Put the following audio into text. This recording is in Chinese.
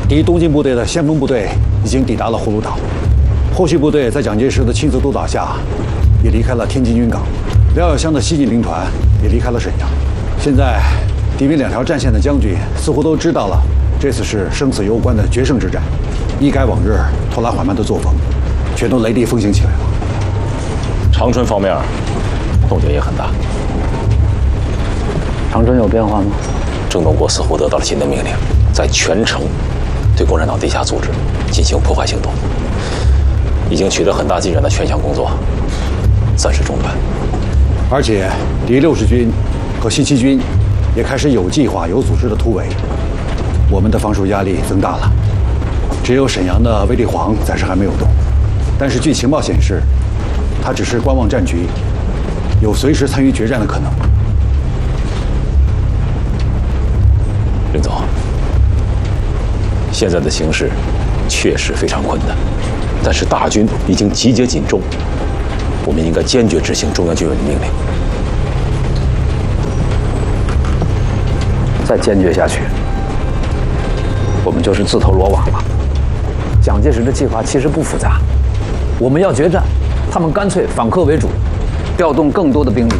敌东进部队的先锋部队已经抵达了葫芦岛，后续部队在蒋介石的亲自督导下，也离开了天津军港。廖耀湘的西进兵团也离开了沈阳。现在，敌民两条战线的将军似乎都知道了，这次是生死攸关的决胜之战，一改往日拖拉缓慢的作风，全都雷厉风行起来了。 长春方面动静也很大。 长春有变化吗？ 郑东国似乎得到了新的命令，在全城对共产党地下组织进行破坏行动，已经取得很大进展的全项工作暂时中断。 而且第60军和新七军也开始有计划、有组织的突围，我们的防守压力增大了。只有沈阳的卫立煌暂时还没有动，但是据情报显示，他只是观望战局，有随时参与决战的可能。 任总，现在的形势确实非常困难，但是大军已经集结锦州，我们应该坚决执行中央军委的命令。 再坚决下去，我们就是自投罗网了。蒋介石的计划其实不复杂，我们要决战，他们干脆反客为主，调动更多的兵力